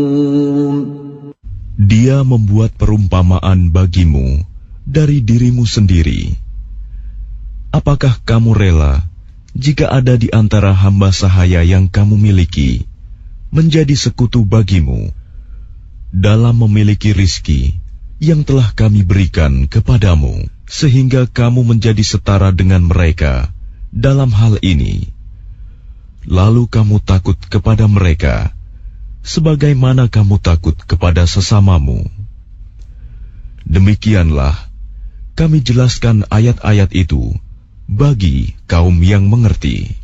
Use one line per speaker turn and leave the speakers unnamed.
Dia membuat perumpamaan bagimu dari dirimu sendiri. Apakah kamu rela jika ada di antara hamba sahaya yang kamu miliki menjadi sekutu bagimu dalam memiliki rizki yang telah kami berikan kepadamu, sehingga kamu menjadi setara dengan mereka dalam hal ini? Lalu kamu takut kepada mereka sebagaimana kamu takut kepada sesamamu. Demikianlah kami jelaskan ayat-ayat itu bagi kaum yang mengerti.